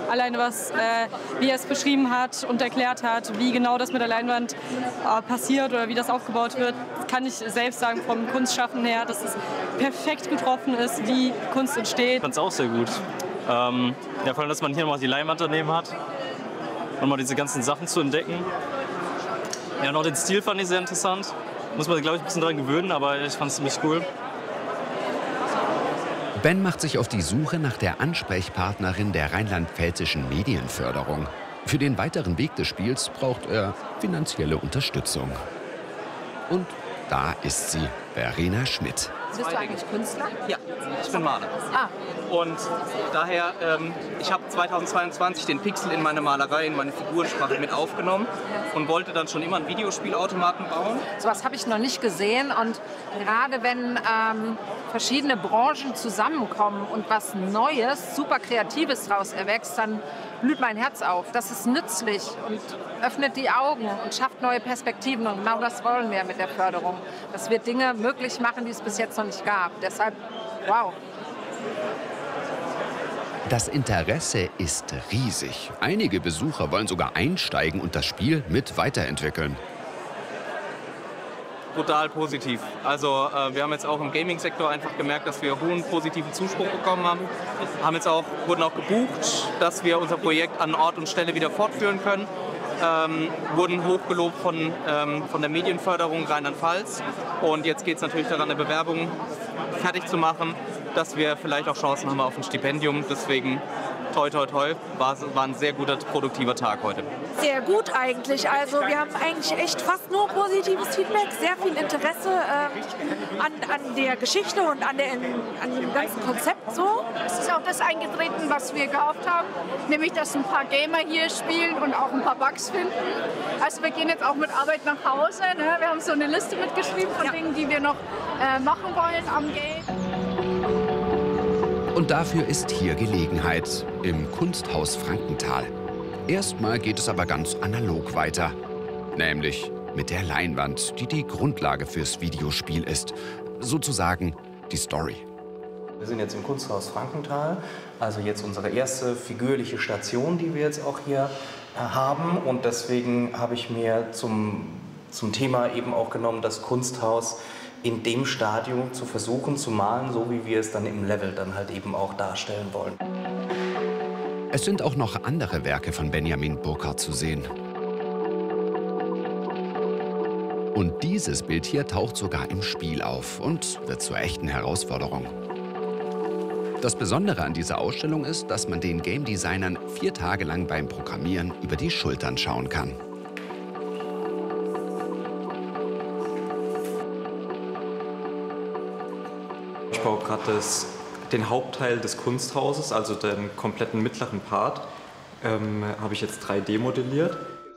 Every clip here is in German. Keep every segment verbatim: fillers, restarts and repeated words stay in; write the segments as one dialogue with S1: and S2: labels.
S1: Alleine was, äh, wie er es beschrieben hat und erklärt hat, wie genau das mit der Leinwand äh, passiert oder wie das aufgebaut wird, kann ich selbst sagen vom Kunstschaffen her, dass es perfekt getroffen ist, wie Kunst entsteht.
S2: Ich fand es auch sehr gut. Ähm, ja, vor allem, dass man hier nochmal die Leinwand daneben hat, nochmal diese ganzen Sachen zu entdecken. Ja, noch den Stil fand ich sehr interessant. Muss man, glaube ich, ein bisschen dran gewöhnen, aber ich fand es ziemlich cool.
S3: Ben macht sich auf die Suche nach der Ansprechpartnerin der rheinland-pfälzischen Medienförderung. Für den weiteren Weg des Spiels braucht er finanzielle Unterstützung. Und da ist sie, Verena Schmidt.
S4: Bist du eigentlich Künstler?
S5: Ja, ich bin Maler.
S4: Ah.
S5: Und daher, ähm, ich habe zweitausendzweiundzwanzig den Pixel in meine Malerei, in meine Figurensprache mit aufgenommen und wollte dann schon immer einen Videospielautomaten bauen.
S4: Sowas habe ich noch nicht gesehen und gerade wenn ähm, verschiedene Branchen zusammenkommen und was Neues, super Kreatives daraus erwächst, dann blüht mein Herz auf. Das ist nützlich und öffnet die Augen und schafft neue Perspektiven. Und genau das wollen wir mit der Förderung. Dass wir Dinge möglich machen, die es bis jetzt noch nicht gab. Deshalb, wow.
S3: Das Interesse ist riesig. Einige Besucher wollen sogar einsteigen und das Spiel mit weiterentwickeln.
S5: Brutal positiv. Also äh, wir haben jetzt auch im Gaming-Sektor einfach gemerkt, dass wir hohen positiven Zuspruch bekommen haben. Haben jetzt auch, wurden auch gebucht, dass wir unser Projekt an Ort und Stelle wieder fortführen können. Ähm, wurden hochgelobt von, ähm, von der Medienförderung Rheinland-Pfalz. Und jetzt geht es natürlich daran, eine Bewerbung fertig zu machen, dass wir vielleicht auch Chancen haben auf ein Stipendium. Deswegen toi toi toi, war, war ein sehr guter, produktiver Tag heute.
S6: Sehr gut eigentlich. Also wir haben eigentlich echt fast nur positives Feedback, sehr viel Interesse äh, an, an der Geschichte und an, der, an dem ganzen Konzept so.
S7: Es ist auch das eingetreten, was wir gehofft haben, nämlich dass ein paar Gamer hier spielen und auch ein paar Bugs finden. Also wir gehen jetzt auch mit Arbeit nach Hause. Ne? Wir haben so eine Liste mitgeschrieben von ja. Dingen, die wir noch äh, machen wollen am Game.
S3: Und dafür ist hier Gelegenheit, im Kunsthaus Frankenthal. Erstmal geht es aber ganz analog weiter. Nämlich mit der Leinwand, die die Grundlage fürs Videospiel ist. Sozusagen die Story.
S8: Wir sind jetzt im Kunsthaus Frankenthal, also jetzt unsere erste figürliche Station, die wir jetzt auch hier haben. Und deswegen habe ich mir zum, zum Thema eben auch genommen, das Kunsthaus in dem Stadium zu versuchen zu malen, so wie wir es dann im Level dann halt eben auch darstellen wollen.
S3: Es sind auch noch andere Werke von Benjamin Burkhardt zu sehen. Und dieses Bild hier taucht sogar im Spiel auf und wird zur echten Herausforderung. Das Besondere an dieser Ausstellung ist, dass man den Game Designern vier Tage lang beim Programmieren über die Schultern schauen kann.
S9: Ich baue gerade den Hauptteil des Kunsthauses, also den kompletten mittleren Part, ähm, habe ich jetzt drei D modelliert.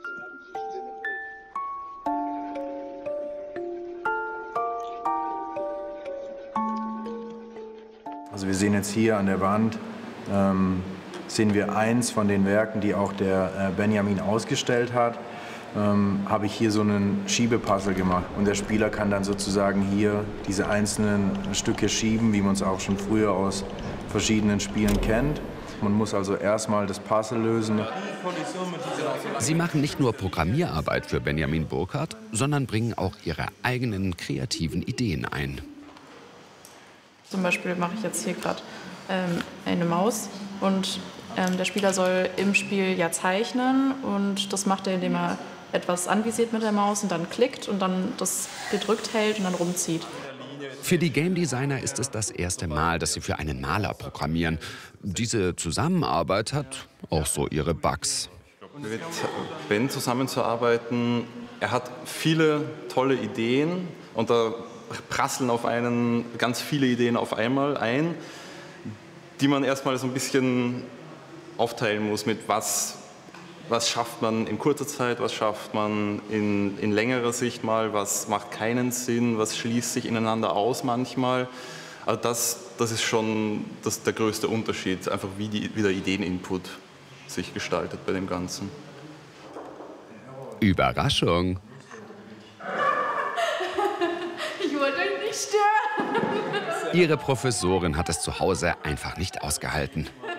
S10: Also wir sehen jetzt hier an der Wand, ähm, sehen wir eins von den Werken, die auch der äh, Benjamin ausgestellt hat. Ähm, habe ich hier so einen Schiebepuzzle gemacht. Und der Spieler kann dann sozusagen hier diese einzelnen Stücke schieben, wie man es auch schon früher aus verschiedenen Spielen kennt. Man muss also erstmal das Puzzle lösen.
S3: Sie machen nicht nur Programmierarbeit für Benjamin Burkhardt, sondern bringen auch ihre eigenen kreativen Ideen ein.
S11: Zum Beispiel mache ich jetzt hier gerade ähm, eine Maus und ähm, der Spieler soll im Spiel ja zeichnen und das macht er, indem er etwas anvisiert mit der Maus und dann klickt und dann das gedrückt hält und dann rumzieht.
S3: Für die Game Designer ist es das erste Mal, dass sie für einen Maler programmieren. Diese Zusammenarbeit hat auch so ihre Bugs.
S9: Mit Ben zusammenzuarbeiten, er hat viele tolle Ideen und da prasseln auf einen ganz viele Ideen auf einmal ein, die man erstmal so ein bisschen aufteilen muss mit was, was schafft man in kurzer Zeit, was schafft man in, in längerer Sicht mal, was macht keinen Sinn, was schließt sich ineinander aus manchmal. Also das, das ist schon das, der größte Unterschied, einfach wie, die, wie der Ideeninput sich gestaltet bei dem Ganzen.
S3: Überraschung!
S7: Ich wollte euch nicht stören.
S3: Ihre Professorin hat es zu Hause einfach nicht ausgehalten.